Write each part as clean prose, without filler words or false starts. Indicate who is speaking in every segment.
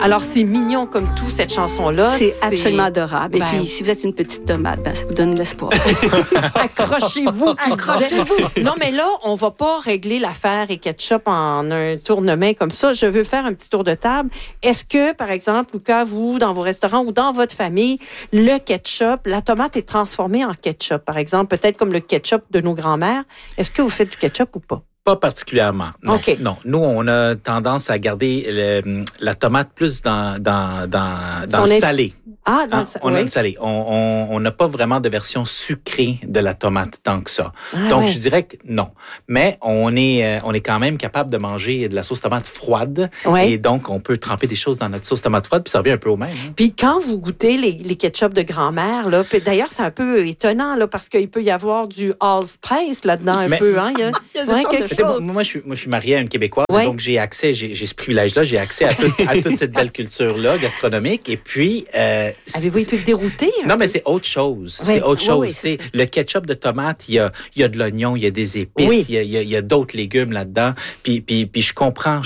Speaker 1: Alors, c'est mignon comme tout, cette chanson-là.
Speaker 2: C'est absolument adorable.
Speaker 1: Ben,
Speaker 2: Et puis, si vous êtes une petite tomate, ça vous donne de l'espoir.
Speaker 1: Accrochez-vous. Non, mais là, on va pas régler l'affaire et ketchup en un tour de main comme ça. Je veux faire un petit tour de table. Est-ce que, par exemple, Luca, vous, dans vos restaurants ou dans votre famille, le ketchup, la tomate est transformée en ketchup, par exemple, peut-être comme le ketchup de nos grands-mères. Est-ce que vous faites du ketchup ou pas?
Speaker 3: Pas particulièrement. Non,
Speaker 1: OK.
Speaker 3: non. Nous, on a tendance à garder la tomate plus dans le salé.
Speaker 1: Ah, dans
Speaker 3: On a le salé. On n'a pas vraiment de version sucrée de la tomate tant que ça.
Speaker 1: Ah,
Speaker 3: Donc,
Speaker 1: ouais.
Speaker 3: je dirais que non. Mais on est quand même capable de manger de la sauce tomate froide.
Speaker 1: Ouais.
Speaker 3: Et donc, on peut tremper des choses dans notre sauce tomate froide, puis ça revient un peu au même. Hein.
Speaker 1: Puis quand vous goûtez les ketchup de grand-mère, là, puis d'ailleurs, c'est un peu étonnant, là, parce qu'il peut y avoir du allspice là-dedans peu, hein? Il y a
Speaker 2: des sortes de
Speaker 3: Tu sais, moi, je suis marié à une Québécoise,
Speaker 1: Ouais.
Speaker 3: donc j'ai ce privilège-là, j'ai accès à toute cette belle culture-là gastronomique. Et puis,
Speaker 1: Avez-vous été dérouté?
Speaker 3: non, mais c'est autre chose.
Speaker 1: Oui.
Speaker 3: C'est autre chose.
Speaker 1: Oui,
Speaker 3: c'est le ketchup de tomate. Il y a de l'oignon, il y a des épices,
Speaker 1: Oui.
Speaker 3: il y a d'autres légumes là-dedans. Puis je comprends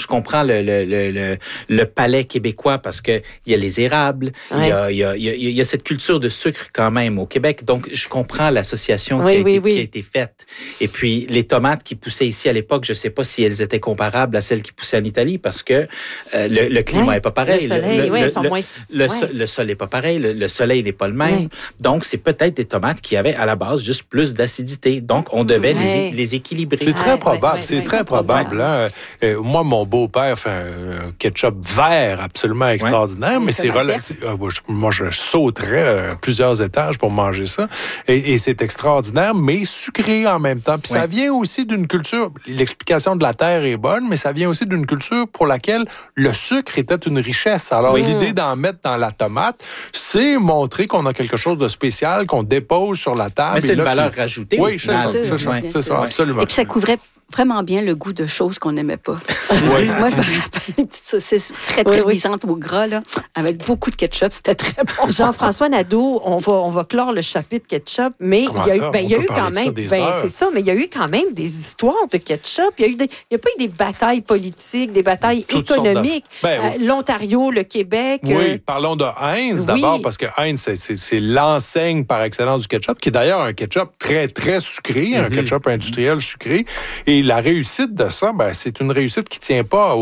Speaker 3: le palais québécois parce que il y a les érables,
Speaker 1: Ouais.
Speaker 3: il y a cette culture de sucre quand même au Québec. Donc je comprends l'association
Speaker 1: Oui,
Speaker 3: qui a été faite. Et puis les tomates qui poussaient ici à l'époque, je sais pas si elles étaient comparables à celles qui poussaient en Italie parce que le climat
Speaker 1: Ouais.
Speaker 3: est pas pareil.
Speaker 1: Le soleil, oui, elles sont moins...
Speaker 3: Le sol n'est pas pareil, le soleil n'est pas le même.
Speaker 1: Ouais.
Speaker 3: Donc, c'est peut-être des tomates qui avaient à la base juste plus d'acidité. Donc, on devait
Speaker 1: Ouais.
Speaker 3: les équilibrer.
Speaker 4: C'est très probable,
Speaker 1: ouais,
Speaker 4: c'est
Speaker 1: ouais,
Speaker 4: très
Speaker 1: ouais.
Speaker 4: probable. Hein. Moi, mon beau-père fait un ketchup vert absolument extraordinaire, mais c'est moi, je sauterais plusieurs étages pour manger ça. Et c'est extraordinaire, mais sucré en même temps. Puis ça vient aussi d'une culture, l'explication de la terre est bonne, mais ça vient aussi d'une culture pour laquelle le sucre était une richesse. Alors, l'idée d'en mettre dans la tomate, c'est montrer qu'on a quelque chose de spécial, qu'on dépose sur la table.
Speaker 3: Mais c'est une valeur rajoutée.
Speaker 4: Oui, c'est ça, absolument.
Speaker 2: Et puis, ça couvrait vraiment bien le goût de choses qu'on n'aimait pas. Moi, je me rappelle une petite saucisse très luisante au gras, là, avec beaucoup de ketchup. C'était très bon.
Speaker 1: Jean-François Nadeau, on va clore le chapitre ketchup, mais
Speaker 4: Comment
Speaker 1: il y a eu,
Speaker 4: ça?
Speaker 1: il y a
Speaker 4: On
Speaker 1: eu
Speaker 4: peut
Speaker 1: quand
Speaker 4: parler de ça
Speaker 1: même,
Speaker 4: des heures.
Speaker 1: c'est ça, mais il y a eu quand même des histoires de ketchup. Il y a pas eu des batailles politiques, des batailles
Speaker 4: Toutes sortes
Speaker 1: économiques.
Speaker 4: oui.
Speaker 1: L'Ontario, le Québec.
Speaker 4: Oui, parlons de Heinz d'abord, parce que Heinz, c'est l'enseigne par excellence du ketchup, qui est d'ailleurs un ketchup très, très sucré, un ketchup industriel sucré. Et la réussite de ça, c'est une réussite qui tient pas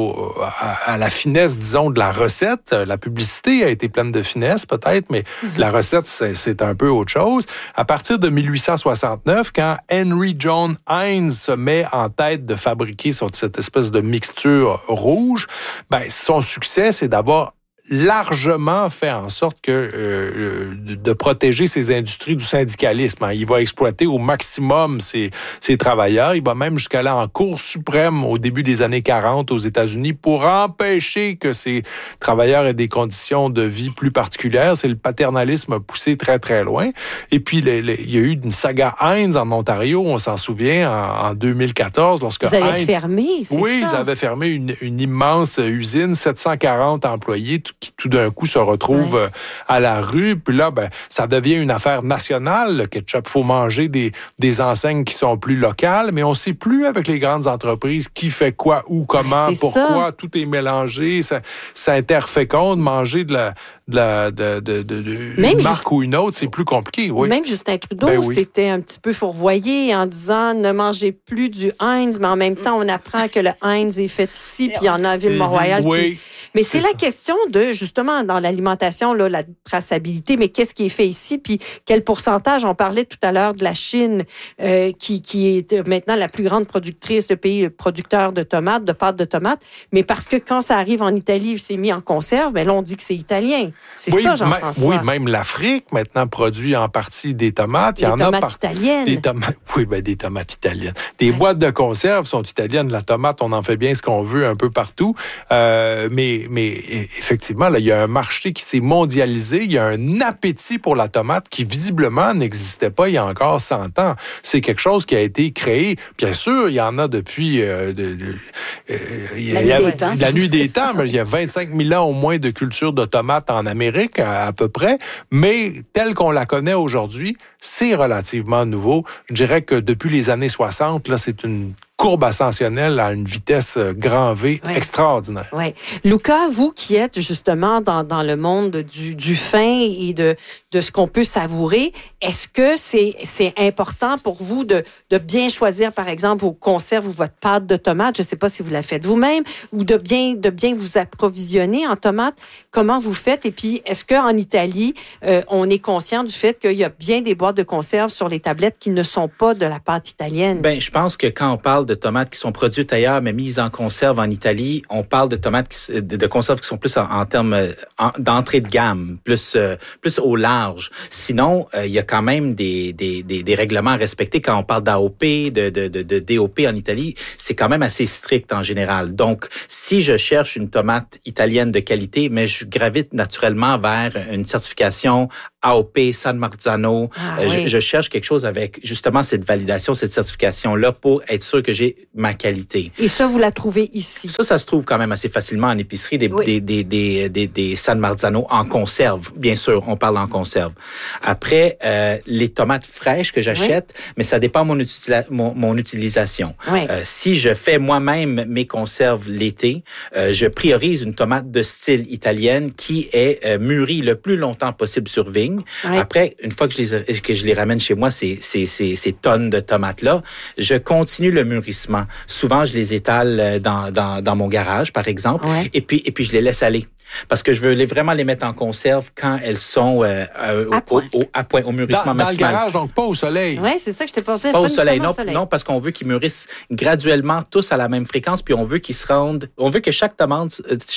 Speaker 4: à la finesse, disons, de la recette. La publicité a été pleine de finesse, peut-être, mais la recette, c'est un peu autre chose. À partir de 1869, quand Henry John Heinz se met en tête de fabriquer cette espèce de mixture rouge, son succès, c'est d'abord largement fait en sorte que de protéger ces industries du syndicalisme. Il va exploiter au maximum ses travailleurs. Il va même jusqu'à aller en Cour suprême au début des années 40 aux États-Unis pour empêcher que ces travailleurs aient des conditions de vie plus particulières. C'est le paternalisme poussé très, très loin. Et puis, il y a eu une saga Heinz en Ontario, on s'en souvient, en 2014, lorsque
Speaker 1: Vous avez
Speaker 4: Heinz...
Speaker 1: fermé, c'est ça?
Speaker 4: Oui, ils avaient fermé une immense usine, 740 employés, qui tout d'un coup se retrouvent à la rue. Puis là, ça devient une affaire nationale, le ketchup. Il faut manger des enseignes qui sont plus locales, mais on ne sait plus avec les grandes entreprises qui fait quoi, où, comment, pourquoi. Tout est mélangé. Ça interféconde. Manger une marque ou une autre, c'est plus compliqué. Oui.
Speaker 1: Même Justin Trudeau s'était un petit peu fourvoyé en disant ne mangez plus du Heinz, mais en même temps, on apprend que le Heinz est fait ici, puis il y en a à Ville-Mont-Royal. Mais c'est la question de, justement, dans l'alimentation, là, la traçabilité, mais qu'est-ce qui est fait ici, puis quel pourcentage? On parlait tout à l'heure de la Chine, qui est maintenant la plus grande productrice, le pays producteur de tomates, de pâtes de tomates, mais parce que quand ça arrive en Italie, c'est mis en conserve, là, on dit que c'est italien. C'est ça, Jean-François?
Speaker 4: Oui, même l'Afrique, maintenant, produit en partie des tomates.
Speaker 1: Des tomates italiennes.
Speaker 4: Des tomates italiennes. Des boîtes de conserve sont italiennes. La tomate, on en fait bien ce qu'on veut un peu partout. Mais effectivement, là, il y a un marché qui s'est mondialisé. Il y a un appétit pour la tomate qui, visiblement, n'existait pas il y a encore 100 ans. C'est quelque chose qui a été créé. Bien sûr, il y en a depuis la nuit des temps. Mais il y a 25 000 ans au moins de culture de tomates en Amérique, à peu près. Mais telle qu'on la connaît aujourd'hui, c'est relativement nouveau. Je dirais que depuis les années 60, là, c'est une courbe ascensionnelle à une vitesse grand V extraordinaire.
Speaker 1: Oui. Luca, vous qui êtes justement dans le monde du fin et de ce qu'on peut savourer, est-ce que c'est important pour vous de bien choisir, par exemple, vos conserves ou votre pâte de tomates? Je ne sais pas si vous la faites vous-même, ou de bien vous approvisionner en tomates. Comment vous faites? Et puis, est-ce qu'en Italie, on est conscient du fait qu'il y a bien des boîtes de conserve sur les tablettes qui ne sont pas de la pâte italienne?
Speaker 3: Bien, je pense que quand on parle de tomates qui sont produites ailleurs, mais mises en conserve en Italie, on parle de tomates de conserve qui sont plus en termes d'entrée de gamme, plus au large. Sinon, il y a quand même des règlements à respecter. Quand on parle d'AOP, de DOP en Italie, c'est quand même assez strict en général. Donc, si je cherche une tomate italienne de qualité, mais je gravite naturellement vers une certification AOP, San Marzano. Je cherche quelque chose avec justement cette validation, cette certification-là pour être sûr que j'ai ma qualité.
Speaker 1: Et ça, vous la trouvez ici?
Speaker 3: Ça se trouve quand même assez facilement en épicerie, des San Marzano en conserve. Bien sûr, on parle en conserve. Après, les tomates fraîches que j'achète, mais ça dépend de mon utilisation. Si je fais moi-même mes conserves l'été, je priorise une tomate de style italienne qui est mûrie le plus longtemps possible sur vigne. Après, une fois que je les ramène chez moi, ces tonnes de tomates-là, je continue le mûrissement. Souvent, je les étale dans mon garage, par exemple, et puis je les laisse aller. Parce que je veux vraiment les mettre en conserve quand elles sont à point, au mûrissement maximal.
Speaker 4: Dans le garage, donc pas au soleil.
Speaker 1: Oui, c'est ça que je t'ai pensé.
Speaker 3: Pas au soleil, non, parce qu'on veut qu'ils mûrissent graduellement tous à la même fréquence, puis on veut que chaque tomate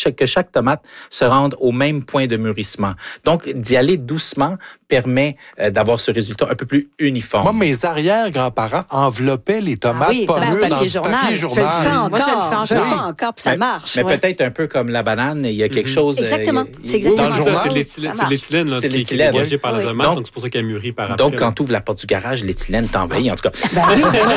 Speaker 3: se rende au même point de mûrissement. Donc, d'y aller doucement permet d'avoir ce résultat un peu plus uniforme.
Speaker 4: Moi, mes arrière-grands-parents enveloppaient les tomates pas mûres dans du papier journal.
Speaker 2: Je le fais encore, puis ça marche.
Speaker 3: Mais peut-être un peu comme la banane, il y a quelque chose...
Speaker 2: Exactement. C'est exactement
Speaker 5: ça. C'est l'éthylène qui est dégagée par la tomate, donc c'est pour ça qu'elle mûrit par après.
Speaker 3: Donc, quand tu ouvres la porte du garage, l'éthylène t'envahit, en tout cas.
Speaker 5: Pas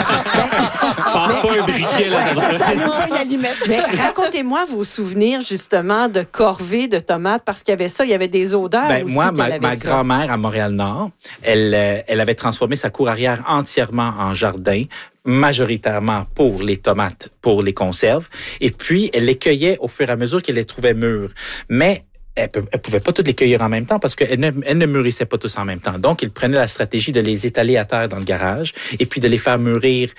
Speaker 5: un briquet là-dedans.
Speaker 1: Mais racontez-moi vos souvenirs, justement, de corvées de tomates, parce qu'il y avait ça, il y avait des odeurs aussi.
Speaker 3: Moi, ma grand-mère, à Montréal-Nord, elle avait transformé sa cour arrière entièrement en jardin, majoritairement pour les tomates, pour les conserves. Et puis, elle les cueillait au fur et à mesure qu'elle les trouvait mûres. Mais elle pouvait pas toutes les cueillir en même temps parce qu'elle ne mûrissait pas tous en même temps. Donc, il prenait la stratégie de les étaler à terre dans le garage et puis de les faire mûrir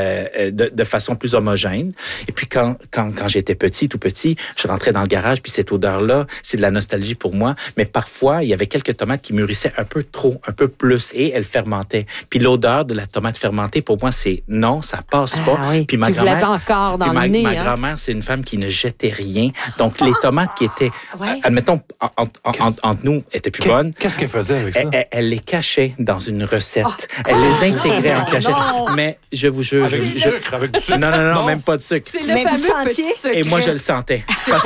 Speaker 3: de façon plus homogène. Et puis, quand j'étais tout petit, je rentrais dans le garage, puis cette odeur-là, c'est de la nostalgie pour moi. Mais parfois, il y avait quelques tomates qui mûrissaient un peu trop, un peu plus, et elles fermentaient. Puis l'odeur de la tomate fermentée, pour moi, c'est non, ça passe pas.
Speaker 1: Oui.
Speaker 3: Puis ma
Speaker 1: grand-mère, vous l'avez encore dans le nez.
Speaker 3: Ma grand-mère, c'est une femme qui ne jetait rien. Donc, les tomates qui étaient, admettons, entre nous, étaient plus bonnes.
Speaker 4: Qu'est-ce qu'elle faisait avec ça?
Speaker 3: Elle les cachait dans une recette. Elle les intégrait en cachette. Mais je vous jure...
Speaker 4: Avec du sucre?
Speaker 3: Non, même pas de sucre.
Speaker 1: C'est le fameux petit secret.
Speaker 3: Et moi, je le sentais.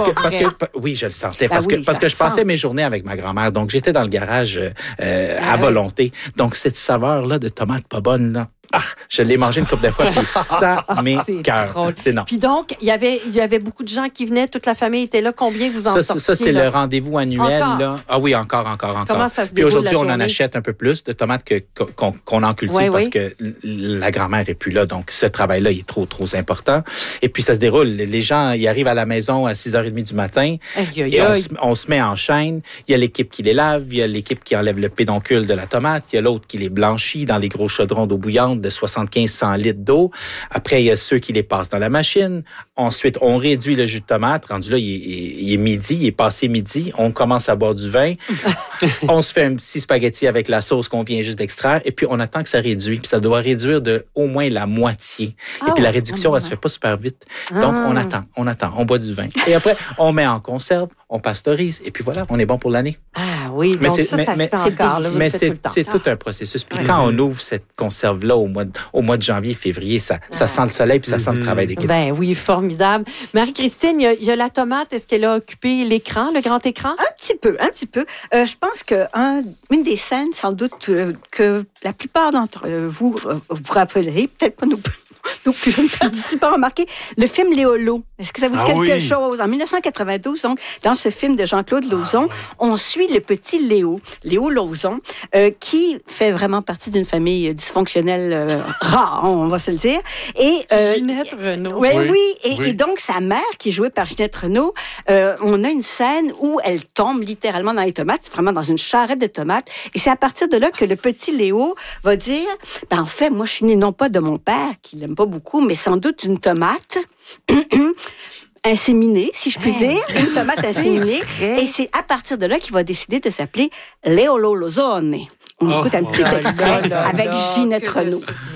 Speaker 3: Oui, je le sentais. Parce que je passais mes journées avec ma grand-mère. Donc, j'étais dans le garage à volonté. Donc, cette saveur-là de tomate pas bonne, là, je l'ai mangé une couple de fois, puis ça m'écoeure. C'est non.
Speaker 1: Puis donc, il y avait beaucoup de gens qui venaient, toute la famille était là. Combien vous en sortiez?
Speaker 3: Ça, c'est le rendez-vous annuel. Là. Ah oui, encore.
Speaker 1: Comment ça se déroule?
Speaker 3: Puis aujourd'hui,
Speaker 1: on
Speaker 3: en achète un peu plus de tomates qu'on en cultive parce que la grand-mère est plus là. Donc, ce travail-là, il est trop important. Et puis, ça se déroule. Les gens, ils arrivent à la maison à 6h30 du matin. Et on se met en chaîne. Il y a l'équipe qui les lave. Il y a l'équipe qui enlève le pédoncule de la tomate. Il y a l'autre qui les blanchit dans les gros chaudrons d'eau bouillante de 75-100 litres d'eau. Après, il y a ceux qui les passent dans la machine. Ensuite, on réduit le jus de tomate. Rendu là, il est midi, il est passé midi. On commence à boire du vin. On se fait un petit spaghetti avec la sauce qu'on vient juste d'extraire. Et puis, on attend que ça réduise. Puis, ça doit réduire de au moins la moitié. Et puis, la réduction, elle se fait pas super vite. Donc, on attend. On boit du vin. Et après, on met en conserve, on pasteurise. Et puis, voilà, on est bon pour l'année.
Speaker 1: Ah oui, donc ça se fait encore.
Speaker 3: Mais c'est tout un processus. Puis, quand on ouvre cette conserve-là au mois de janvier, février, ça sent le soleil puis ça sent le travail d'équipe.
Speaker 1: Ben oui, formidable. Marie-Christine, il y a la tomate. Est-ce qu'elle a occupé l'écran, le grand écran?
Speaker 2: Un petit peu. Je pense qu'une des scènes, sans doute, que la plupart d'entre vous vous rappellerez, peut-être pas nos plus jeunes participants remarqué, le film Léolo. Est-ce que ça vous dit quelque chose? En 1992, donc, dans ce film de Jean-Claude Lauzon, on suit le petit Léo Lauzon, qui fait vraiment partie d'une famille dysfonctionnelle rare, on va se le dire. Et
Speaker 1: Ginette Renault.
Speaker 2: Oui. Et donc, sa mère, qui est jouée par Ginette Renault, on a une scène où elle tombe littéralement dans les tomates, vraiment dans une charrette de tomates. Et c'est à partir de là que le petit Léo va dire, en fait, moi, je suis né non pas de mon père, qui l'aime pas beaucoup, mais sans doute d'une tomate inséminée, si je puis dire, une tomate inséminée. Et c'est à partir de là qu'il va décider de s'appeler Léo Lauzon. On écoute un petit extrait avec Ginette Renault.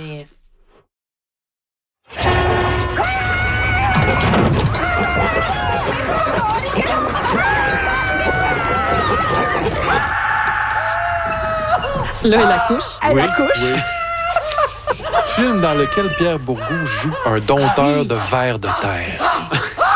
Speaker 1: Là, elle accouche.
Speaker 2: Elle accouche.
Speaker 4: Oui. Film dans lequel Pierre Bourgault joue un dompteur de vers de terre.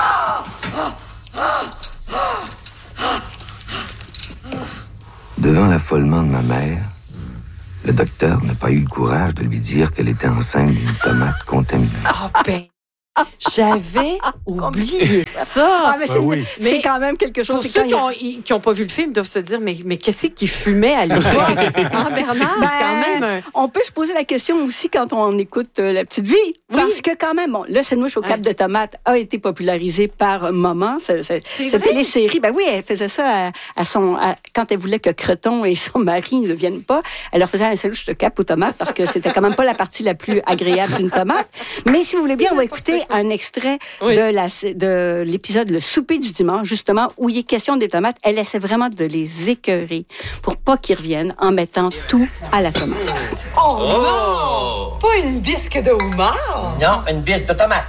Speaker 6: Devant l'affolement de ma mère, le docteur n'a pas eu le courage de lui dire qu'elle était enceinte d'une tomate contaminée.
Speaker 1: J'avais oublié ça.
Speaker 2: C'est quand même quelque chose.
Speaker 1: Pour ceux qui n'ont pas vu le film, doivent se dire, mais qu'est-ce qu'il fumait à l'époque? Bernard, c'est quand même...
Speaker 2: On peut se poser la question aussi quand on écoute La Petite Vie. Parce que quand même, le sandwich au cap de tomate a été popularisé par Maman. Cette télésérie. Oui, elle faisait ça quand elle voulait que Creton et son mari ne viennent pas. Elle leur faisait un sandwich de cap aux tomates parce que c'était quand même pas la partie la plus agréable d'une tomate. Mais si vous voulez bien, on va écouter un extrait de l'épisode Le Souper du dimanche, justement, où il est question des tomates. Elle essaie vraiment de les écœurer pour pas qu'ils reviennent en mettant tout à la tomate.
Speaker 7: Oh non! Pas une bisque de homard?
Speaker 8: Non, une bisque de tomate.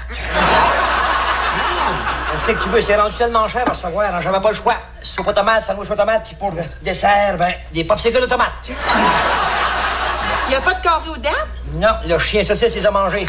Speaker 8: C'est que tu veux, c'est rendu tellement cher à savoir. J'avais pas le choix. Soupe aux tomates, sandwich aux tomates, puis pour dessert, des popsicles de tomates.
Speaker 7: Y a pas de carré aux dattes?
Speaker 8: Non, le chien saucisse les a mangés.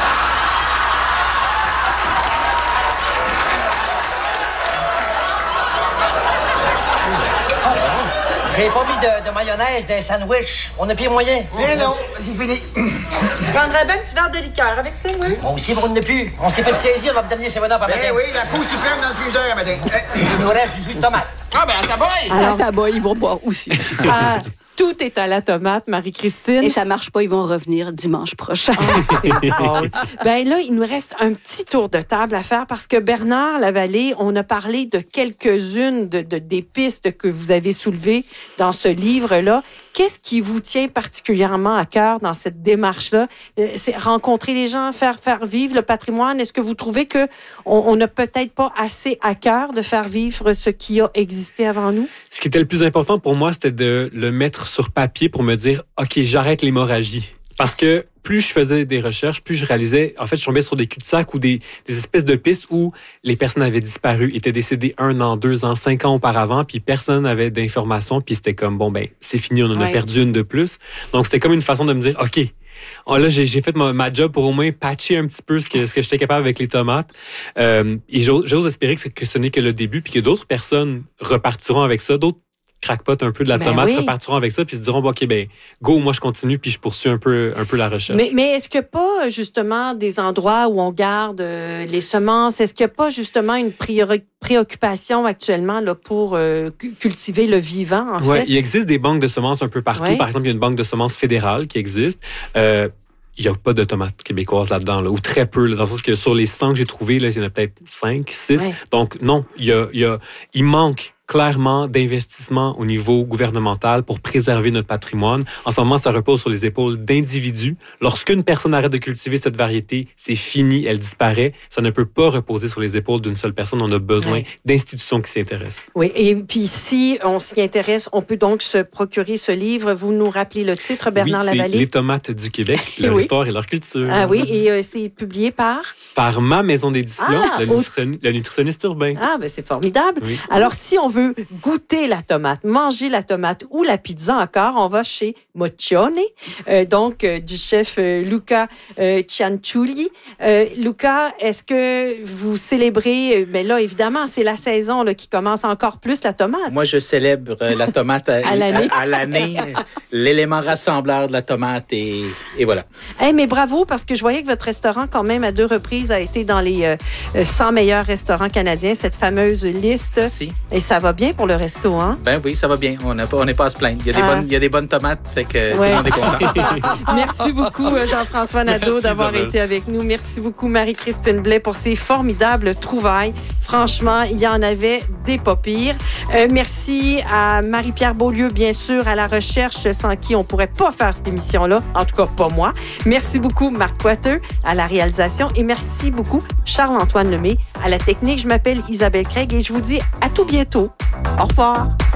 Speaker 8: J'ai pas mis de mayonnaise dans les sandwichs. On a plus moyen.
Speaker 7: Mais non, c'est fini. Je prendrais bien un petit verre de liqueur avec ça, oui.
Speaker 8: Moi aussi, on n'a plus. On s'est fait saisir, on va me donner 7-Up à matin.
Speaker 7: Oui, la peau suprême dans le frigidaire à matin.
Speaker 8: Il nous reste du jus de tomate.
Speaker 7: Ah, à ta boy!
Speaker 2: À ta boy, ils vont boire aussi.
Speaker 1: Tout est à la tomate, Marie-Christine.
Speaker 2: Et ça marche pas, ils vont revenir dimanche prochain.
Speaker 1: C'est drôle. Là, il nous reste un petit tour de table à faire parce que Bernard Lavallée, on a parlé de quelques-unes des pistes que vous avez soulevées dans ce livre-là. Qu'est-ce qui vous tient particulièrement à cœur dans cette démarche-là? C'est rencontrer les gens, faire vivre le patrimoine. Est-ce que vous trouvez qu'on n'a peut-être pas assez à cœur de faire vivre ce qui a existé avant nous?
Speaker 5: Ce qui était le plus important pour moi, c'était de le mettre sur papier pour me dire, OK, j'arrête l'hémorragie. Parce que plus je faisais des recherches, plus je réalisais, en fait, je tombais sur des cul-de-sac ou des espèces de pistes où les personnes avaient disparu, étaient décédées 1 an, 2 ans, 5 ans auparavant, puis personne n'avait d'informations, puis c'était comme, c'est fini, on en a perdu une de plus. Donc, c'était comme une façon de me dire, OK, là, j'ai fait ma job pour au moins patcher un petit peu ce que j'étais capable avec les tomates. Et j'ose espérer que ce n'est que le début, puis que d'autres personnes repartiront avec ça, d'autres crackpot un peu de la tomate, repartiront avec ça, puis se diront, OK, go, moi, je continue, puis je poursuis un peu la recherche.
Speaker 1: Mais est-ce qu'il n'y a pas, justement, des endroits où on garde les semences? Est-ce qu'il n'y a pas, justement, une préoccupation actuellement là, pour cultiver le vivant, en fait?
Speaker 5: Il existe des banques de semences un peu partout. Oui. Par exemple, il y a une banque de semences fédérale qui existe. Il n'y a pas de tomates québécoises là-dedans, ou très peu, dans le sens que sur les 100 que j'ai trouvés, il y en a peut-être 5, 6. Oui. Donc, non, il manque clairement d'investissement au niveau gouvernemental pour préserver notre patrimoine. En ce moment, ça repose sur les épaules d'individus. Lorsqu'une personne arrête de cultiver cette variété, c'est fini, elle disparaît. Ça ne peut pas reposer sur les épaules d'une seule personne. On a besoin d'institutions qui s'y intéressent.
Speaker 1: Oui, et puis si on s'y intéresse, on peut donc se procurer ce livre. Vous nous rappelez le titre, Bernard Lavallée?
Speaker 5: Les tomates du Québec, leur histoire et leur culture.
Speaker 1: Ah oui, et c'est publié par?
Speaker 5: Par ma maison d'édition, le nutritionniste urbain.
Speaker 1: Ah, c'est formidable. Oui. Alors, si on veut goûter la tomate, manger la tomate ou la pizza encore, on va chez Moccione, du chef Luca Cianciulli. Luca, est-ce que vous célébrez, mais là, évidemment, c'est la saison là, qui commence encore plus, la tomate.
Speaker 3: Moi, je célèbre la tomate à l'année. l'élément rassembleur de la tomate et voilà.
Speaker 1: Hey, mais bravo, parce que je voyais que votre restaurant, quand même, à 2 reprises, a été dans les 100 meilleurs restaurants canadiens, cette fameuse liste.
Speaker 3: Merci.
Speaker 1: Et ça va bien pour le resto, hein?
Speaker 3: Ben oui, ça va bien. On n'est pas à se plaindre. Il y a des bonnes tomates, fait que tout le monde est content.
Speaker 1: Merci beaucoup, Jean-François Nadeau, d'avoir été avec nous. Merci beaucoup, Marie-Christine Blais, pour ces formidables trouvailles. Franchement, il y en avait des pas pires. Merci à Marie-Pierre Beaulieu, bien sûr, à la recherche, sans qui on ne pourrait pas faire cette émission-là. En tout cas, pas moi. Merci beaucoup, Marc Poiteux, à la réalisation. Et merci beaucoup, Charles-Antoine Lemay, à la technique. Je m'appelle Isabelle Craig et je vous dis à tout bientôt. Au revoir.